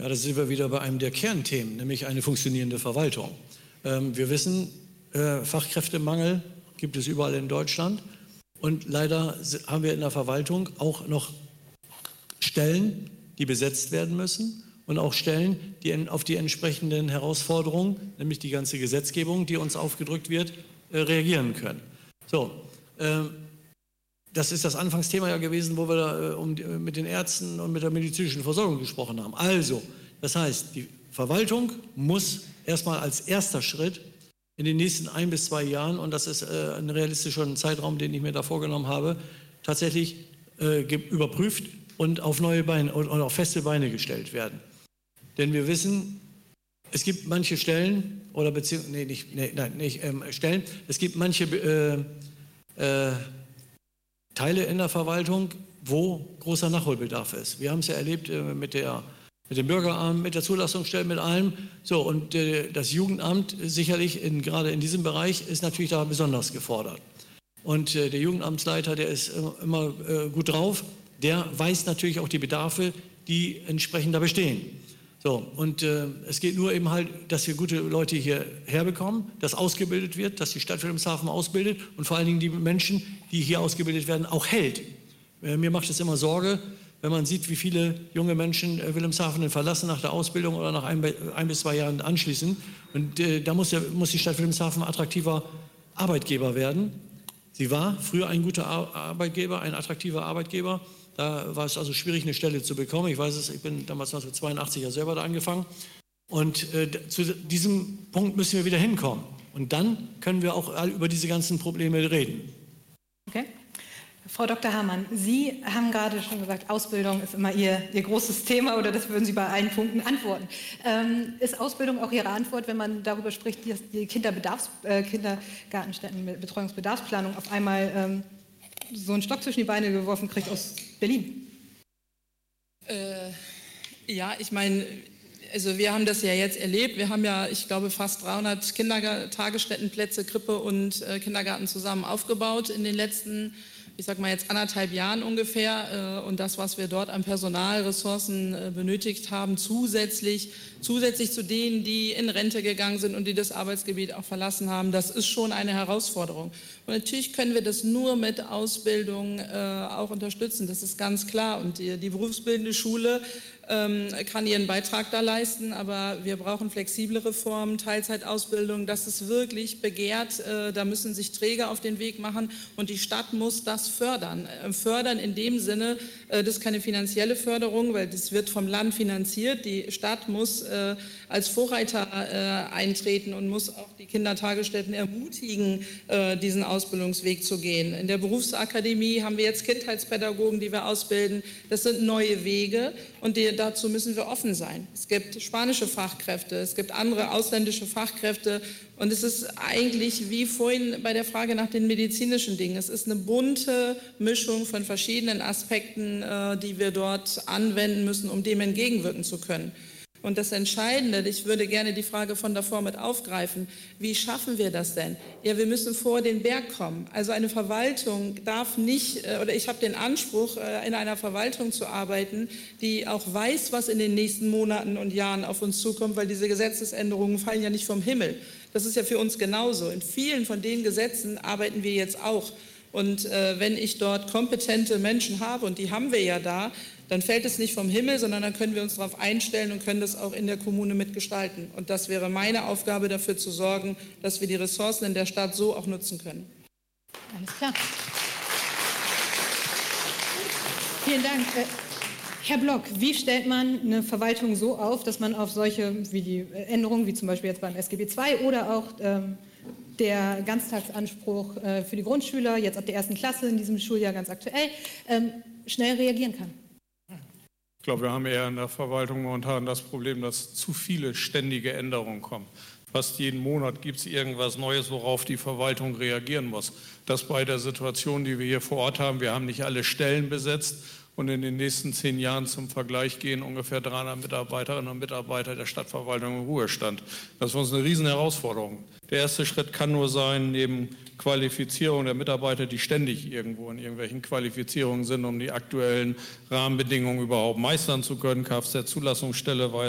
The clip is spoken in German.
Ja, da sind wir wieder bei einem der Kernthemen, nämlich eine funktionierende Verwaltung. Wir wissen, Fachkräftemangel gibt es überall in Deutschland. Und leider haben wir in der Verwaltung auch noch Stellen, die besetzt werden müssen und auch Stellen, die auf die entsprechenden Herausforderungen, nämlich die ganze Gesetzgebung, die uns aufgedrückt wird, reagieren können. So, das ist das Anfangsthema ja gewesen, wo wir mit den Ärzten und mit der medizinischen Versorgung gesprochen haben. Also, das heißt, die Verwaltung muss erstmal als erster Schritt in den nächsten 1 bis 2 Jahren, und das ist ein realistischer Zeitraum, den ich mir da vorgenommen habe, tatsächlich überprüft und auf neue Beine und auf feste Beine gestellt werden. Denn wir wissen, es gibt manche Stellen, oder Stellen, es gibt manche Teile in der Verwaltung, wo großer Nachholbedarf ist. Wir haben es ja erlebt mit dem Bürgeramt, mit der Zulassungsstelle, mit allem. So, und das Jugendamt sicherlich gerade in diesem Bereich ist natürlich da besonders gefordert. Und der Jugendamtsleiter, der ist immer gut drauf, der weiß natürlich auch die Bedarfe, die entsprechend da bestehen. So, und es geht nur eben halt, dass wir gute Leute hier herbekommen, dass ausgebildet wird, dass die Stadt Wilhelmshaven ausbildet und vor allen Dingen die Menschen, die hier ausgebildet werden, auch hält. Mir macht es immer Sorge, wenn man sieht, wie viele junge Menschen Wilhelmshaven verlassen nach der Ausbildung oder nach 1 bis 2 Jahren anschließen. Und da muss die Stadt Wilhelmshaven ein attraktiver Arbeitgeber werden. Sie war früher ein guter Arbeitgeber, ein attraktiver Arbeitgeber. Da war es also schwierig, eine Stelle zu bekommen. Ich weiß es, ich bin damals 1982 ja selber da angefangen. Und zu diesem Punkt müssen wir wieder hinkommen. Und dann können wir auch über diese ganzen Probleme reden. Okay. Frau Dr. Hamann, Sie haben gerade schon gesagt, Ausbildung ist immer Ihr großes Thema, oder das würden Sie bei allen Punkten antworten. Ist Ausbildung auch Ihre Antwort, wenn man darüber spricht, dass die Kindergartenstätten mit Betreuungsbedarfsplanung auf einmal so einen Stock zwischen die Beine geworfen kriegt aus Berlin? Ja, ich meine, also wir haben das ja jetzt erlebt. Wir haben ja, ich glaube, fast 300 Tagesstättenplätze, Krippe und Kindergarten zusammen aufgebaut in den letzten, ich sag mal jetzt 1,5 Jahren ungefähr. Und das, was wir dort an Personalressourcen benötigt haben, zusätzlich zu denen, die in Rente gegangen sind und die das Arbeitsgebiet auch verlassen haben, das ist schon eine Herausforderung. Und natürlich können wir das nur mit Ausbildung auch unterstützen, das ist ganz klar. Und die berufsbildende Schule kann ihren Beitrag da leisten, aber wir brauchen flexiblere Formen, Teilzeitausbildung, das ist wirklich begehrt, da müssen sich Träger auf den Weg machen und die Stadt muss das fördern. Fördern in dem Sinne, das ist keine finanzielle Förderung, weil das wird vom Land finanziert, die Stadt muss als Vorreiter eintreten und muss auch die Kindertagesstätten ermutigen, diesen Ausbildungsweg zu gehen. In der Berufsakademie haben wir jetzt Kindheitspädagogen, die wir ausbilden, das sind neue Wege und dazu müssen wir offen sein. Es gibt spanische Fachkräfte, es gibt andere ausländische Fachkräfte und es ist eigentlich wie vorhin bei der Frage nach den medizinischen Dingen. Es ist eine bunte Mischung von verschiedenen Aspekten, die wir dort anwenden müssen, um dem entgegenwirken zu können. Und das Entscheidende, ich würde gerne die Frage von davor mit aufgreifen, wie schaffen wir das denn? Ja, wir müssen vor den Berg kommen. Also eine Verwaltung darf nicht, oder ich habe den Anspruch, in einer Verwaltung zu arbeiten, die auch weiß, was in den nächsten Monaten und Jahren auf uns zukommt, weil diese Gesetzesänderungen fallen ja nicht vom Himmel. Das ist ja für uns genauso. In vielen von den Gesetzen arbeiten wir jetzt auch. Und wenn ich dort kompetente Menschen habe, und die haben wir ja da, dann fällt es nicht vom Himmel, sondern dann können wir uns darauf einstellen und können das auch in der Kommune mitgestalten. Und das wäre meine Aufgabe, dafür zu sorgen, dass wir die Ressourcen in der Stadt so auch nutzen können. Alles klar. Vielen Dank. Herr Block, wie stellt man eine Verwaltung so auf, dass man auf solche wie die Änderungen, wie zum Beispiel jetzt beim SGB II oder auch der Ganztagsanspruch für die Grundschüler, jetzt ab der 1. Klasse in diesem Schuljahr ganz aktuell, schnell reagieren kann? Ich glaube, wir haben eher in der Verwaltung momentan das Problem, dass zu viele ständige Änderungen kommen. Fast jeden Monat gibt es irgendwas Neues, worauf die Verwaltung reagieren muss. Das bei der Situation, die wir hier vor Ort haben, wir haben nicht alle Stellen besetzt und in den nächsten 10 Jahren zum Vergleich gehen ungefähr 300 Mitarbeiterinnen und Mitarbeiter der Stadtverwaltung im Ruhestand. Das ist für uns eine riesen Herausforderung. Der erste Schritt kann nur sein, neben Qualifizierung der Mitarbeiter, die ständig irgendwo in irgendwelchen Qualifizierungen sind, um die aktuellen Rahmenbedingungen überhaupt meistern zu können. Kfz-Zulassungsstelle war